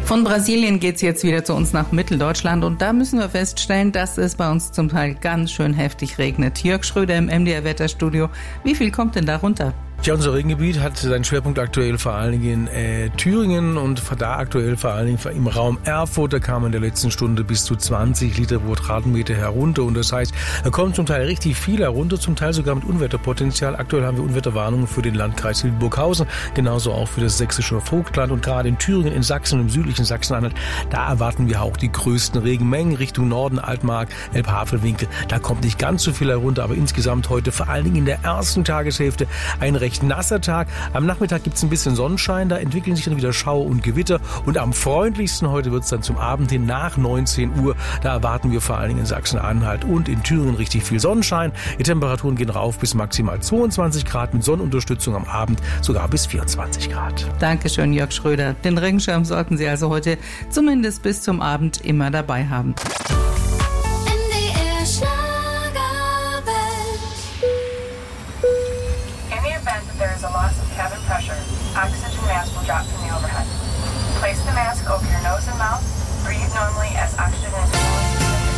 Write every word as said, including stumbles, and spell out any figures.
Von Brasilien geht's jetzt wieder zu uns nach Mitteldeutschland und da müssen wir feststellen, dass es bei uns zum Teil ganz schön heftig regnet. Jörg Schröder im M D R-Wetterstudio. Wie viel kommt denn da runter? Ja, unser Regengebiet hat seinen Schwerpunkt aktuell vor allen Dingen in äh, Thüringen und da aktuell vor allen Dingen im Raum Erfurt. Da kam in der letzten Stunde bis zu zwanzig Liter pro Quadratmeter herunter und das heißt, da kommt zum Teil richtig viel herunter, zum Teil sogar mit Unwetterpotenzial. Aktuell haben wir Unwetterwarnungen für den Landkreis Hildburghausen, genauso auch für das sächsische Vogtland und gerade in Thüringen, in Sachsen und im südlichen Sachsen-Anhalt, da erwarten wir auch die größten Regenmengen Richtung Norden, Altmark, Elbhavelwinkel. Da kommt nicht ganz so viel herunter, aber insgesamt heute vor allen Dingen in der ersten Tageshälfte ein recht nasser Tag. Am Nachmittag gibt es ein bisschen Sonnenschein, da entwickeln sich dann wieder Schauer und Gewitter und am freundlichsten heute wird es dann zum Abend hin nach neunzehn Uhr. Da erwarten wir vor allen Dingen in Sachsen-Anhalt und in Thüringen richtig viel Sonnenschein. Die Temperaturen gehen rauf bis maximal zweiundzwanzig Grad, mit Sonnenunterstützung am Abend sogar bis vierundzwanzig Grad. Dankeschön, Jörg Schröder. Den Regenschirm sollten Sie also heute zumindest bis zum Abend immer dabei haben. Oxygen mask will drop from the overhead. Place the mask over your nose and mouth. Breathe normally as oxygen is